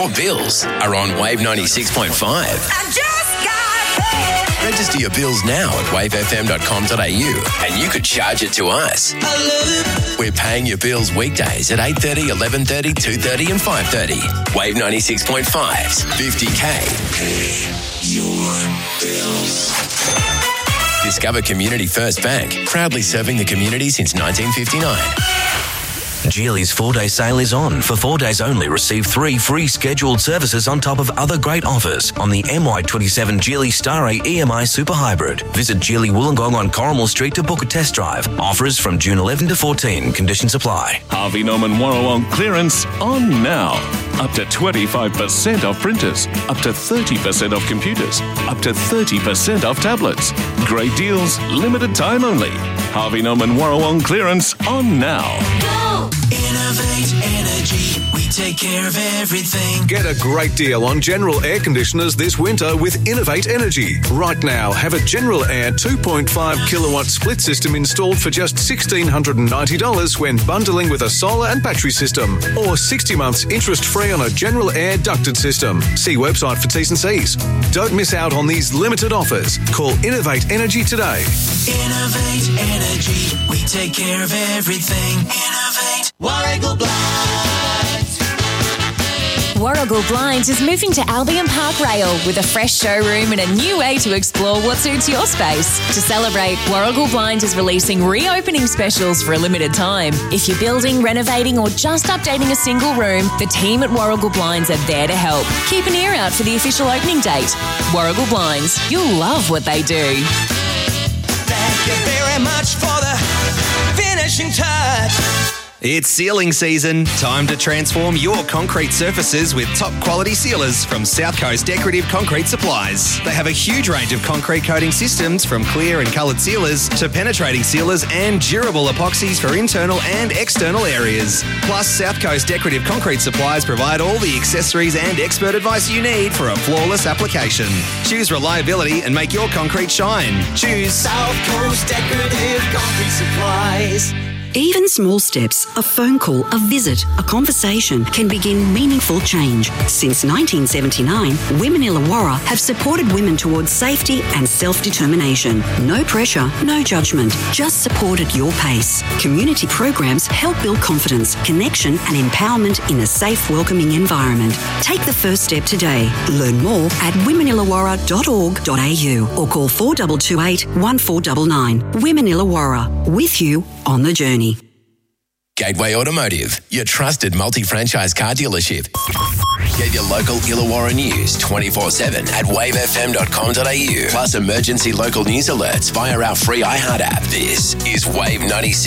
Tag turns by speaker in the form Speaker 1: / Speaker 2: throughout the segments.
Speaker 1: Your bills are on Wave 96.5.
Speaker 2: I just got paid.
Speaker 1: Register your bills now at wavefm.com.au and you could charge it to us.
Speaker 2: I love it.
Speaker 1: We're paying your bills weekdays at 8:30, 11:30, 2:30 and 5:30. Wave 96.5's 50K. Pay your bills. Discover Community First Bank, proudly serving the community since 1959.
Speaker 3: Geely's 4-day sale is on. For 4 days only, receive 3 free scheduled services on top of other great offers on the MY27 Geely Star A EMI Super Hybrid. Visit Geely Wollongong on Corrimal Street to book a test drive. Offers from June 11 to 14. Conditions apply.
Speaker 4: Harvey Norman Warrawong clearance on now. Up to 25% off printers, up to 30% off computers, up to 30% off tablets. Great deals, limited time only. Harvey Norman Warrawong clearance on now.
Speaker 2: Go! Innovate Energy. We take care of everything.
Speaker 5: Get a great deal on General air conditioners this winter with Innovate Energy. Right now, have a General Air 2.5 kilowatt split system installed for just $1,690 when bundling with a solar and battery system, or 60 months interest-free on a General Air ducted system. See website for T's and C's. Don't miss out on these limited offers. Call Innovate Energy today.
Speaker 2: Innovate Energy. We take care of everything. Innovate. Warragul Blinds.
Speaker 6: Warragul Blinds is moving to Albion Park Rail with a fresh showroom and a new way to explore what suits your space. To celebrate, Warragul Blinds is releasing reopening specials for a limited time. If you're building, renovating or just updating a single room, the team at Warragul Blinds are there to help. Keep an ear out for the official opening date. Warragul Blinds, you'll love what they do.
Speaker 2: Thank you very much for the finishing touch.
Speaker 7: It's sealing season. Time to transform your concrete surfaces with top quality sealers from South Coast Decorative Concrete Supplies. They have a huge range of concrete coating systems, from clear and coloured sealers to penetrating sealers and durable epoxies for internal and external areas. Plus, South Coast Decorative Concrete Supplies provide all the accessories and expert advice you need for a flawless application. Choose reliability and make your concrete shine. Choose
Speaker 2: South Coast Decorative Concrete Supplies.
Speaker 8: Even small steps, a phone call, a visit, a conversation can begin meaningful change. Since 1979, Women Illawarra have supported women towards safety and self-determination. No pressure, no judgment, just support at your pace. Community programs help build confidence, connection and empowerment in a safe, welcoming environment. Take the first step today. Learn more at womenillawarra.org.au or call 4228 1499. Women Illawarra, with you on the journey.
Speaker 1: Gateway Automotive, your trusted multi-franchise car dealership. Get your local Illawarra news 24/7 at wavefm.com.au. Plus emergency local news alerts via our free iHeart app. This is Wave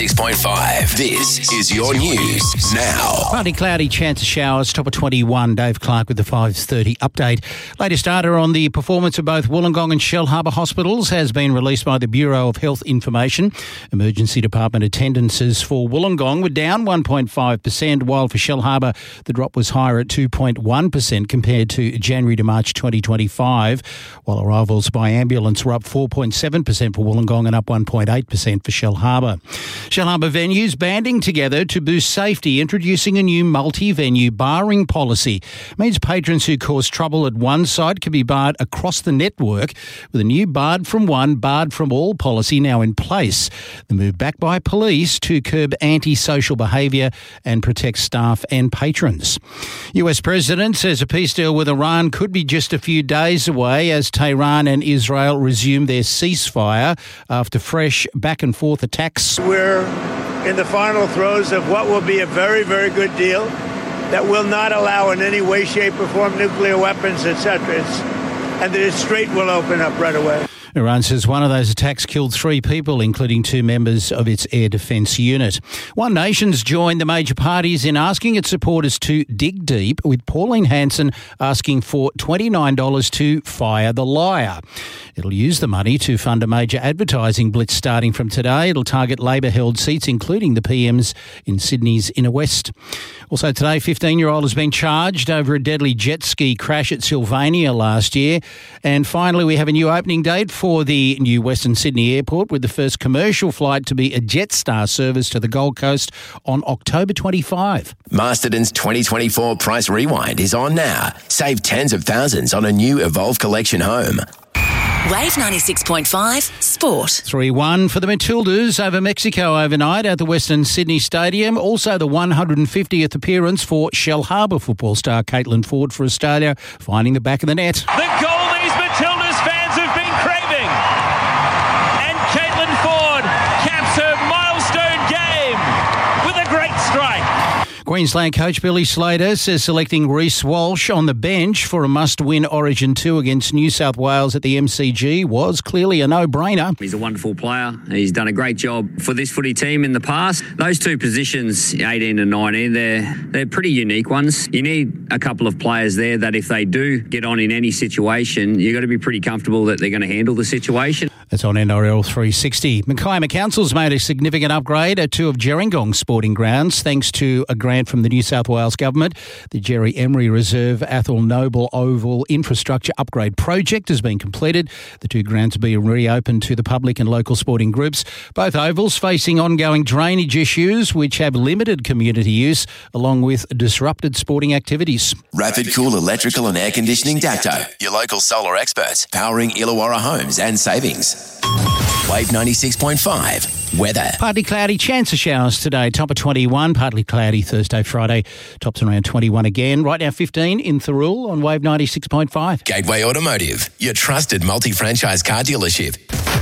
Speaker 1: 96.5. This is your news now.
Speaker 9: Partly cloudy, chance of showers, top of 21. Dave Clark with the 5:30 update. Latest data on the performance of both Wollongong and Shellharbour hospitals has been released by the Bureau of Health Information. Emergency department attendances for Wollongong were down 1.5%, while for Shellharbour the drop was higher at 2.1% compared to January to March 2025, while arrivals by ambulance were up 4.7% for Wollongong and up 1.8% for Shellharbour. Shellharbour venues banding together to boost safety, introducing a new multi-venue barring policy. It means patrons who cause trouble at one site can be barred across the network, with a new barred from one, barred from all policy now in place. The move backed by police to curb anti-social behaviour and protect staff and patrons. US President says a peace deal with Iran could be just a few days away as Tehran and Israel resume their ceasefire after fresh back-and-forth attacks.
Speaker 10: We're in the final throes of what will be a very, very good deal that will not allow in any way, shape or form nuclear weapons, etc. And the strait will open up right away.
Speaker 9: Iran says one of those attacks killed 3 people, including 2 members of its air defence unit. One Nation's joined the major parties in asking its supporters to dig deep, with Pauline Hanson asking for $29 to fire the liar. It'll use the money to fund a major advertising blitz starting from today. It'll target Labor-held seats, including the PMs in Sydney's inner west. Also today, 15-year-old has been charged over a deadly jet ski crash at Sylvania last year. And finally, we have a new opening date for the new Western Sydney Airport, with the first commercial flight to be a Jetstar service to the Gold Coast on October 25.
Speaker 1: Masterton's 2024 Price Rewind is on now. Save tens of thousands on a new Evolve Collection home.
Speaker 11: Wave 96.5 Sport.
Speaker 9: 3-1 for the Matildas over Mexico overnight at the Western Sydney Stadium. Also the 150th appearance for Shell Harbour football star Caitlin Ford for Australia, finding the back of the net.
Speaker 12: The goal these Matildas fans have been craving. And Caitlin Ford caps her milestone game with a great strike.
Speaker 9: Queensland coach Billy Slater says selecting Reece Walsh on the bench for a must-win Origin 2 against New South Wales at the MCG was clearly a no-brainer.
Speaker 13: He's a wonderful player. He's done a great job for this footy team in the past. Those two positions, 18 and 19, they're pretty unique ones. You need a couple of players there that if they do get on in any situation, you've got to be pretty comfortable that they're going to handle the situation.
Speaker 9: That's on NRL 360. Mackay Council's made a significant upgrade at two of Gerringong's sporting grounds thanks to a grant from the New South Wales Government. The Jerry Emery Reserve Athol Noble Oval Infrastructure Upgrade Project has been completed. The two grounds will be reopened to the public and local sporting groups. Both ovals facing ongoing drainage issues which have limited community use along with disrupted sporting activities.
Speaker 1: Rapid Cool Electrical and Air Conditioning Dapto, your local solar experts, powering Illawarra homes and savings. Wave 96.5. Weather.
Speaker 9: Partly cloudy, chance of showers today. Top of 21. Partly cloudy Thursday, Friday. Tops around 21 again. Right now 15 in Thirroul on Wave 96.5.
Speaker 1: Gateway Automotive, your trusted multi-franchise car dealership.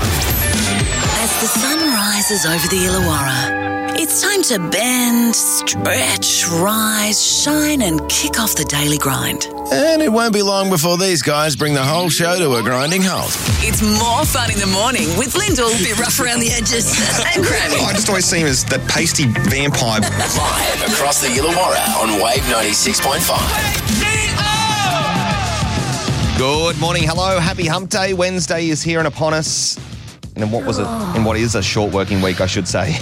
Speaker 11: As the sun rises over the Illawarra, it's time to bend, stretch, rise, shine and kick off the daily grind.
Speaker 1: And it won't be long before these guys bring the whole show to a grinding halt.
Speaker 11: It's more fun in the morning with Lyndall, a bit rough around the edges, and Grammy.
Speaker 7: I just always see him as that pasty vampire.
Speaker 1: Live across the Illawarra on Wave 96.5.
Speaker 7: Good morning, hello, happy hump day. Wednesday is here and upon us. And what was it? And what is a short working week, I should say.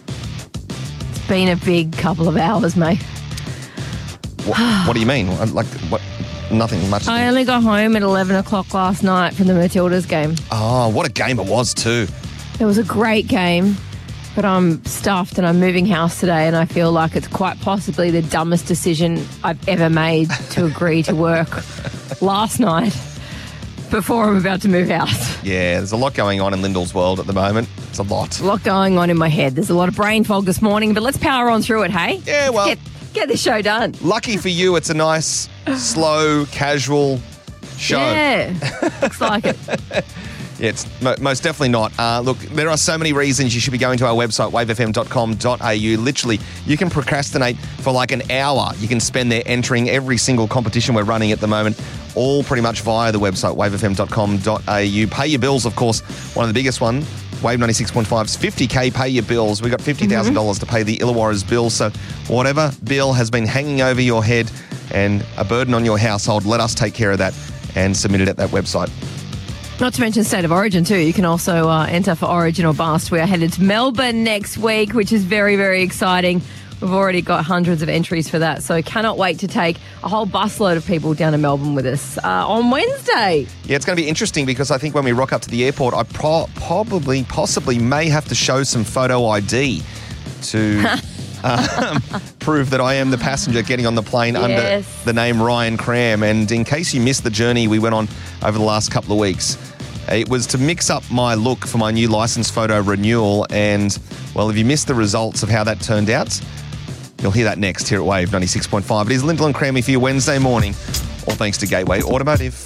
Speaker 14: It's been a big couple of hours, mate.
Speaker 7: What do you mean? Like, what? Nothing much.
Speaker 14: I only got home at 11 o'clock last night from the Matildas game.
Speaker 7: Oh, what a game it was too.
Speaker 14: It was a great game, but I'm stuffed and I'm moving house today and I feel like it's quite possibly the dumbest decision I've ever made to agree to work last night before I'm about to move house.
Speaker 7: Yeah, there's a lot going on in Lyndall's world at the moment. It's a lot.
Speaker 14: A lot going on in my head. There's a lot of brain fog this morning, but let's power on through it, hey?
Speaker 7: Yeah, well...
Speaker 14: Get this show done.
Speaker 7: Lucky for you, it's a nice, slow, casual show.
Speaker 14: Yeah, looks like it.
Speaker 7: Yeah, it's most definitely not. Look, there are so many reasons you should be going to our website, wavefm.com.au. Literally, you can procrastinate for like an hour. You can spend there entering every single competition we're running at the moment, all pretty much via the website, wavefm.com.au. Pay your bills, of course, one of the biggest ones. Wave 96.5's 50K pay your bills. We've got $50,000 to pay the Illawarra's bills. So whatever bill has been hanging over your head and a burden on your household, let us take care of that and submit it at that website.
Speaker 14: Not to mention State of Origin too. You can also enter for Origin or Bust. We are headed to Melbourne next week, which is very, very exciting. We've already got hundreds of entries for that, so cannot wait to take a whole busload of people down to Melbourne with us on Wednesday.
Speaker 7: Yeah, it's going to be interesting because I think when we rock up to the airport, I possibly may have to show some photo ID to prove that I am the passenger getting on the plane under the name Ryan Cram. And in case you missed the journey we went on over the last couple of weeks, it was to mix up my look for my new licence photo renewal. And, well, if you missed the results of how that turned out, you'll hear that next here at Wave 96.5. It is Lyndall and Crammy for your Wednesday morning, all thanks to Gateway Automotive.